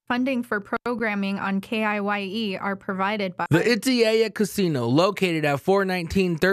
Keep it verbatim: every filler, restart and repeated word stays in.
Funding for programming on K I Y E are provided by The Itatiaia Casino, located at four nineteen